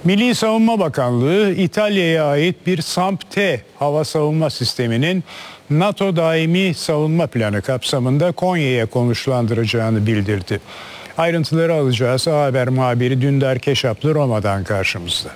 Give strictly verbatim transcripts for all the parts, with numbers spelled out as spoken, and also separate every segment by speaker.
Speaker 1: Milli Savunma Bakanlığı İtalya'ya ait bir SAMP-T hava savunma sisteminin NATO daimi savunma planı kapsamında Konya'ya konuşlandıracağını bildirdi. Ayrıntıları alacağız. A Haber muhabiri Dündar Keşaplı Roma'dan karşımızda.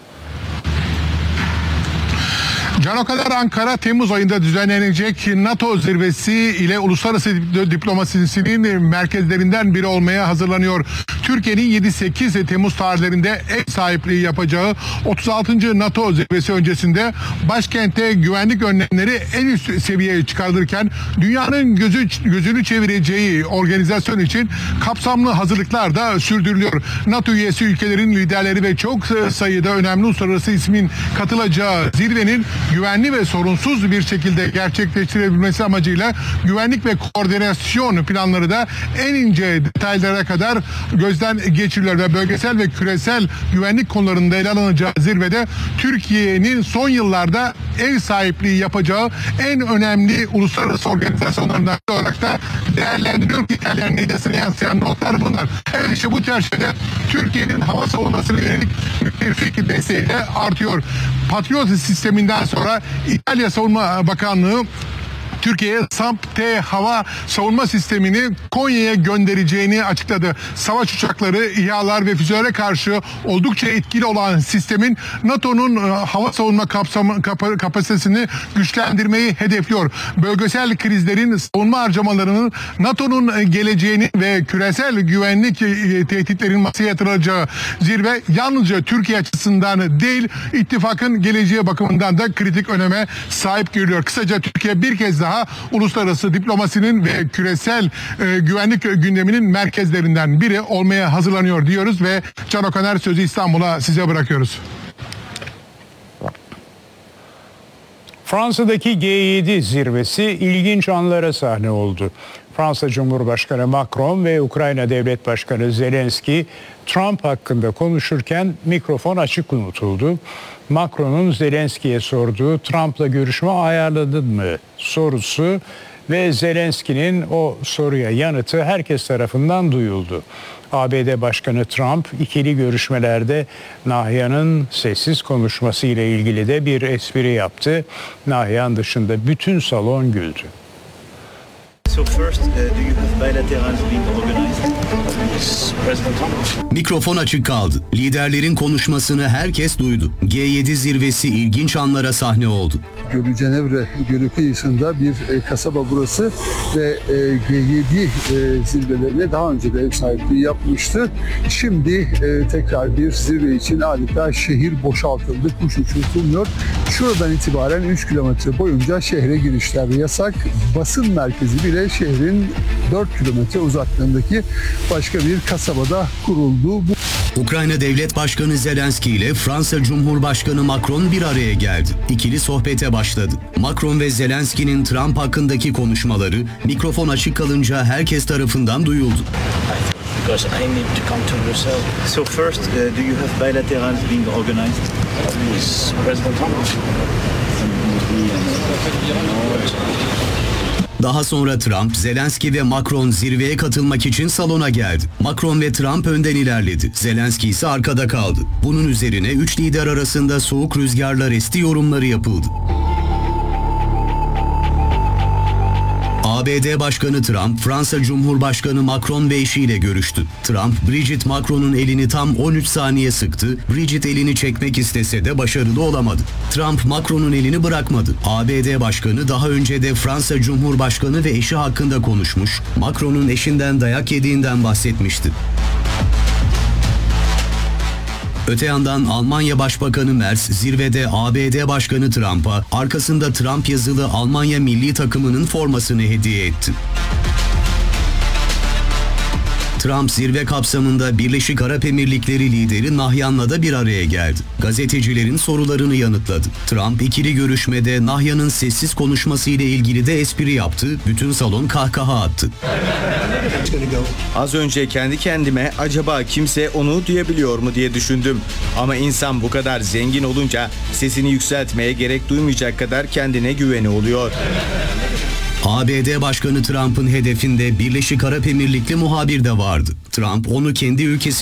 Speaker 2: Can Okalar, Ankara Temmuz ayında düzenlenecek NATO zirvesi ile uluslararası diplomasisinin merkezlerinden biri olmaya hazırlanıyor. Türkiye'nin yedi sekiz Temmuz tarihlerinde ev sahipliği yapacağı otuz altıncı NATO zirvesi öncesinde başkente güvenlik önlemleri en üst seviyeye çıkarılırken dünyanın gözü, gözünü çevireceği organizasyon için kapsamlı hazırlıklar da sürdürülüyor. NATO üyesi ülkelerin liderleri ve çok sayıda önemli uluslararası ismin katılacağı zirvenin güvenli ve sorunsuz bir şekilde gerçekleştirebilmesi amacıyla güvenlik ve koordinasyon planları da en ince detaylara kadar gözden geçiriliyor ve bölgesel ve küresel güvenlik konularında ele alınacağı zirvede Türkiye'nin son yıllarda ev sahipliği yapacağı en önemli uluslararası organizasyonlarından olarak da değerlendiriyor ki İtalyan medyasına yansıyan notlar bunlar. Evet, işte bu çerçevede Türkiye'nin hava savunmasına yönelik bir fikir desteği de artıyor. Patriot sisteminden sonra İtalya Savunma Bakanlığı Türkiye'ye SAMP-T hava savunma sistemini Konya'ya göndereceğini açıkladı. Savaş uçakları, İHA'lar ve füzelere karşı oldukça etkili olan sistemin NATO'nun hava savunma kapsamı, kap kapasitesini güçlendirmeyi hedefliyor. Bölgesel krizlerin savunma harcamalarının NATO'nun geleceğini ve küresel güvenlik tehditlerin masaya yatırılacağı zirve yalnızca Türkiye açısından değil, ittifakın geleceği bakımından da kritik öneme sahip görülüyor. Kısaca Türkiye bir kez daha daha uluslararası diplomasinin ve küresel e, güvenlik gündeminin merkezlerinden biri olmaya hazırlanıyor diyoruz ve Can Okaner, sözü İstanbul'a size bırakıyoruz.
Speaker 1: Fransa'daki G yedi zirvesi ilginç anlara sahne oldu. Fransa Cumhurbaşkanı Macron ve Ukrayna Devlet Başkanı Zelenski Trump hakkında konuşurken mikrofon açık unutuldu. Macron'un Zelenski'ye sorduğu "Trump'la görüşme ayarladın mı?" sorusu ve Zelenski'nin o soruya yanıtı herkes tarafından duyuldu. A B D Başkanı Trump ikili görüşmelerde Nahyan'ın sessiz konuşması ile ilgili de bir espri yaptı. Nahyan dışında bütün salon güldü.
Speaker 3: So first, uh, do you have bilaterals being organized with President Trump?
Speaker 4: Mikrofon açık kaldı. Liderlerin konuşmasını herkes duydu. G yedi zirvesi ilginç anlara sahne oldu.
Speaker 5: Gölü Cenevre Gölü kıyısında bir e, kasaba burası ve e, G yedi e, zirvelerine daha önce de ev sahipliği yapmıştı. Şimdi e, tekrar bir zirve için adeta şehir boşaltıldı, kuş uçurtulmuyor. Şuradan itibaren üç kilometre boyunca şehre girişler yasak. Basın merkezi bile şehrin dört kilometre uzaklığındaki başka bir kasabada kuruldu. Bu...
Speaker 4: Ukrayna Devlet Başkanı Zelenski ile Fransa Cumhurbaşkanı Macron bir araya geldi. İkili sohbete başladı. Macron ve Zelenski'nin Trump hakkındaki konuşmaları mikrofon açık kalınca herkes tarafından duyuldu.
Speaker 3: Because I need to come to Brussels. So first, uh, do you have bilaterals being organized with President Trump?
Speaker 4: Daha sonra Trump, Zelenski ve Macron zirveye katılmak için salona geldi. Macron ve Trump önden ilerledi. Zelenski ise arkada kaldı. Bunun üzerine üç lider arasında soğuk rüzgarlar esti yorumları yapıldı. A B D Başkanı Trump, Fransa Cumhurbaşkanı Macron ve eşiyle görüştü. Trump, Brigitte Macron'un elini tam on üç saniye sıktı. Brigitte elini çekmek istese de başarılı olamadı. Trump, Macron'un elini bırakmadı. A B D Başkanı daha önce de Fransa Cumhurbaşkanı ve eşi hakkında konuşmuş, Macron'un eşinden dayak yediğinden bahsetmişti. Öte yandan Almanya Başbakanı Merz zirvede A B D Başkanı Trump'a arkasında Trump yazılı Almanya milli takımının formasını hediye etti. Trump zirve kapsamında Birleşik Arap Emirlikleri lideri Nahyan'la da bir araya geldi. Gazetecilerin sorularını yanıtladı. Trump ikili görüşmede Nahyan'ın sessiz konuşması ile ilgili de espri yaptı. Bütün salon kahkaha attı.
Speaker 6: Az önce kendi kendime acaba kimse onu duyabiliyor mu diye düşündüm. Ama insan bu kadar zengin olunca sesini yükseltmeye gerek duymayacak kadar kendine güveni oluyor.
Speaker 4: A B D Başkanı Trump'ın hedefinde Birleşik Arap Emirlikli muhabir de vardı. Trump onu kendi ülkesi